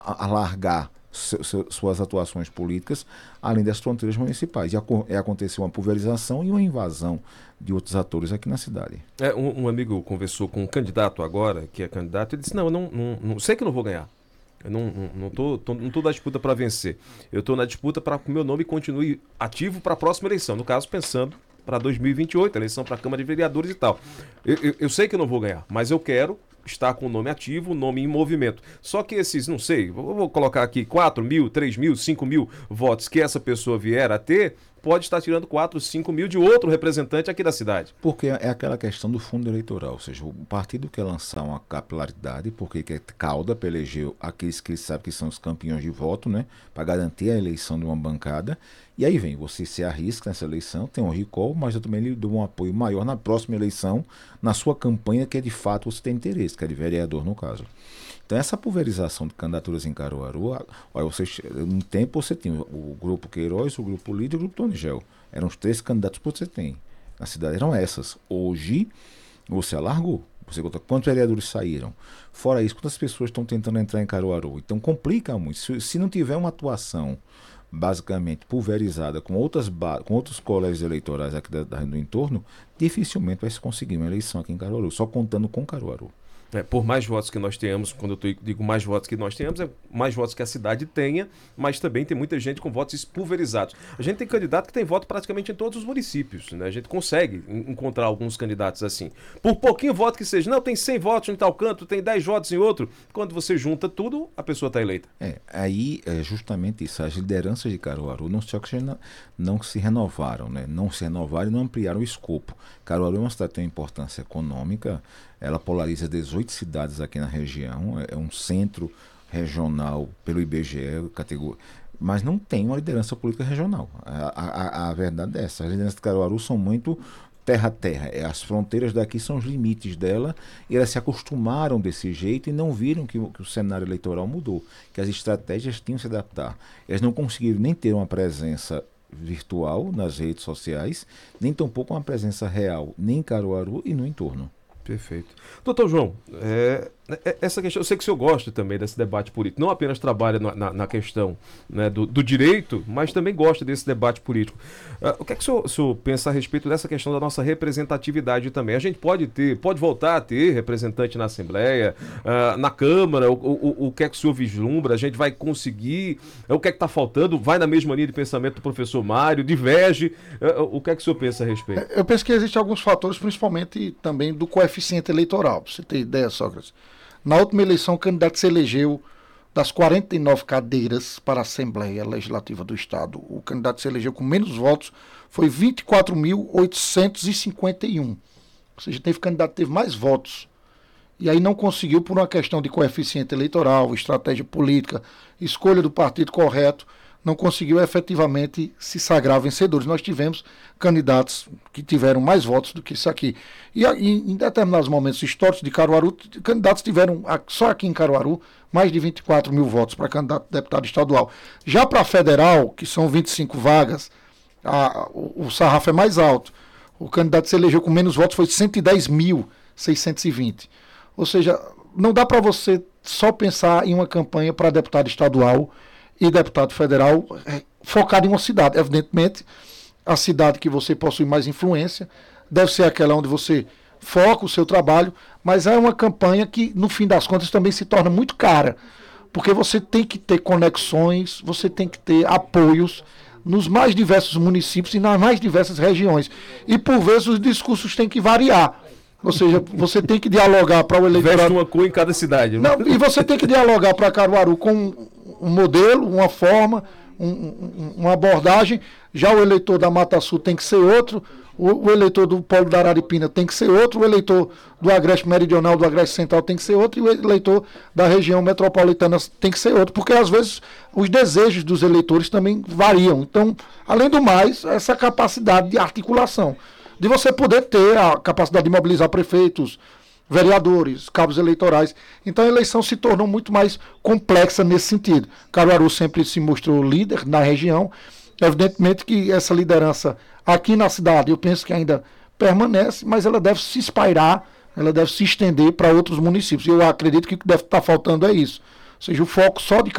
alargar suas atuações políticas além das fronteiras municipais. E aconteceu uma pulverização e uma invasão de outros atores aqui na cidade. Um amigo conversou com um candidato agora, que é candidato, e disse, não, sei que não vou ganhar. Eu não tô na disputa para vencer. Eu estou na disputa para que o meu nome continue ativo para a próxima eleição. No caso, pensando para 2028, eleição para a Câmara de Vereadores e tal. Eu sei que eu não vou ganhar, mas eu quero estar com o nome ativo, o nome em movimento. Só que esses, não sei, vou colocar aqui 4 mil, 3 mil, 5 mil votos que essa pessoa vier a ter, pode estar tirando 4, 5 mil de outro representante aqui da cidade. Porque é aquela questão do fundo eleitoral, ou seja, o partido quer lançar uma capilaridade, porque quer cauda para eleger aqueles que ele sabe que são os campeões de voto, né, para garantir a eleição de uma bancada, e aí vem, você se arrisca nessa eleição, tem um recall, mas eu também lhe dou um apoio maior na próxima eleição, na sua campanha, que é de fato você tem interesse, que é de vereador no caso. Então essa pulverização de candidaturas em Caruaru, no tempo você tinha o grupo Queiroz, o grupo Líder e o grupo Tonigel. Eram os 3 candidatos que você tem. Na cidade eram essas. Hoje você alargou. Você conta quantos vereadores saíram. Fora isso, quantas pessoas estão tentando entrar em Caruaru. Então complica muito. Se não tiver uma atuação basicamente pulverizada com outros colégios eleitorais aqui do entorno, dificilmente vai se conseguir uma eleição aqui em Caruaru, só contando com Caruaru. Por mais votos que nós tenhamos, quando eu digo mais votos que nós tenhamos, é mais votos que a cidade tenha, mas também tem muita gente com votos pulverizados. A gente tem candidato que tem voto praticamente em todos os municípios, né? A gente consegue encontrar alguns candidatos assim. Por pouquinho voto que seja, não, tem 100 votos em tal canto, tem 10 votos em outro. Quando você junta tudo, a pessoa está eleita. Aí é justamente isso. As lideranças de Caruaru não se renovaram, né? Não se renovaram e não ampliaram o escopo. Caruaru é uma cidade que tem uma importância econômica. Ela polariza 18 cidades aqui na região, é um centro regional pelo IBGE, mas não tem uma liderança política regional. A verdade é essa, as lideranças de Caruaru são muito terra a terra, as fronteiras daqui são os limites dela, e elas se acostumaram desse jeito e não viram que o cenário eleitoral mudou, que as estratégias tinham que se adaptar. Elas não conseguiram nem ter uma presença virtual nas redes sociais, nem tampouco uma presença real, nem em Caruaru e no entorno. Perfeito. Doutor João, essa questão, eu sei que o senhor gosta também desse debate político, não apenas trabalha na questão, né, do direito, mas também gosta desse debate político. O que é que o senhor pensa a respeito dessa questão da nossa representatividade também? A gente pode voltar a ter representante na Assembleia, na Câmara, o que é que o senhor vislumbra? A gente vai conseguir? O que é que está faltando? Vai na mesma linha de pensamento do professor Mário, diverge? O que é que o senhor pensa a respeito? Eu penso que existem alguns fatores, principalmente também do coeficiente eleitoral. Pra você ter ideia, Sócrates. Na última eleição, o candidato se elegeu das 49 cadeiras para a Assembleia Legislativa do Estado. O candidato se elegeu com menos votos, foi 24.851. Ou seja, candidato teve mais votos. E aí não conseguiu por uma questão de coeficiente eleitoral, estratégia política, escolha do partido correto, não conseguiu efetivamente se sagrar vencedores. Nós tivemos candidatos que tiveram mais votos do que isso aqui. E em determinados momentos históricos de Caruaru, candidatos tiveram, só aqui em Caruaru, mais de 24 mil votos para candidato a deputado estadual. Já para federal, que são 25 vagas, o sarrafo é mais alto. O candidato se elegeu com menos votos, foi 110.620. Ou seja, não dá para você só pensar em uma campanha para deputado estadual e deputado federal focado em uma cidade. Evidentemente, a cidade que você possui mais influência deve ser aquela onde você foca o seu trabalho, mas é uma campanha que, no fim das contas, também se torna muito cara, porque você tem que ter conexões, você tem que ter apoios nos mais diversos municípios e nas mais diversas regiões. E, por vezes, os discursos têm que variar. Ou seja, você tem que dialogar para o eleitorado... Veste uma cor em cada cidade. Não, e você tem que dialogar para Caruaru com um modelo, uma forma, uma abordagem. Já o eleitor da Mata Sul tem que ser outro, o eleitor do Polo da Araripina tem que ser outro, o eleitor do Agreste Meridional, do Agreste Central tem que ser outro, e o eleitor da região metropolitana tem que ser outro, porque às vezes os desejos dos eleitores também variam. Então, além do mais, essa capacidade de articulação, de você poder ter a capacidade de mobilizar prefeitos, vereadores, cabos eleitorais. Então a eleição se tornou muito mais complexa nesse sentido. Caruaru sempre se mostrou líder na região. Evidentemente que essa liderança aqui na cidade, eu penso que ainda permanece, mas ela deve se espairar, ela deve se estender para outros municípios. Eu acredito que o que deve estar faltando é isso. Ou seja, o foco só de